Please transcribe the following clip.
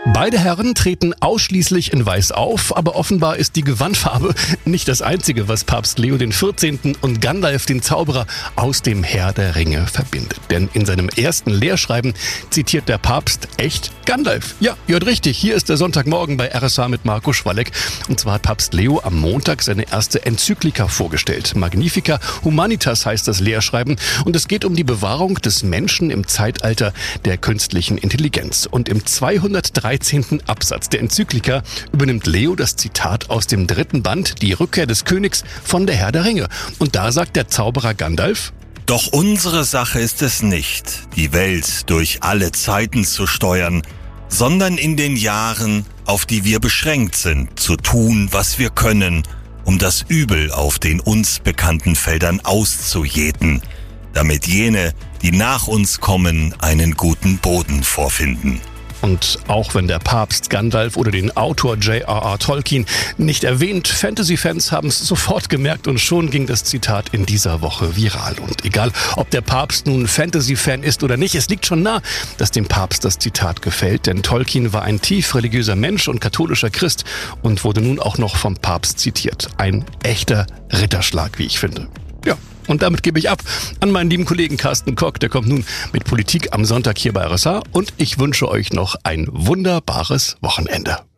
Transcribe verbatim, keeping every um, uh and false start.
Beide Herren treten ausschließlich in Weiß auf, aber offenbar ist die Gewandfarbe nicht das Einzige, was Papst Leo der vierzehnte. und Gandalf, den Zauberer, aus dem Herr der Ringe verbindet. Denn in seinem ersten Lehrschreiben zitiert der Papst echt Gandalf. Ja, ihr hört richtig, hier ist der Sonntagmorgen bei R S H mit Marco Schwalleck. Und zwar hat Papst Leo am Montag seine erste Enzyklika vorgestellt. Magnifica Humanitas heißt das Lehrschreiben und es geht um die Bewahrung des Menschen im Zeitalter der künstlichen Intelligenz. Und im zweihundertdreizehnten Absatz der Enzyklika übernimmt Leo das Zitat aus dem dritten Band, Die Rückkehr des Königs von der Herr der Ringe. Und da sagt der Zauberer Gandalf: Doch unsere Sache ist es nicht, die Welt durch alle Zeiten zu steuern, sondern in den Jahren, auf die wir beschränkt sind, zu tun, was wir können, um das Übel auf den uns bekannten Feldern auszujäten, damit jene, die nach uns kommen, einen guten Boden vorfinden. Und auch wenn der Papst Gandalf oder den Autor J R R Tolkien nicht erwähnt, Fantasy-Fans haben es sofort gemerkt und schon ging das Zitat in dieser Woche viral. Und egal, ob der Papst nun Fantasy-Fan ist oder nicht, es liegt schon nah, dass dem Papst das Zitat gefällt, denn Tolkien war ein tief religiöser Mensch und katholischer Christ und wurde nun auch noch vom Papst zitiert. Ein echter Ritterschlag, wie ich finde. Ja. Und damit gebe ich ab an meinen lieben Kollegen Carsten Kock. Der kommt nun mit Politik am Sonntag hier bei R S H. Und ich wünsche euch noch ein wunderbares Wochenende.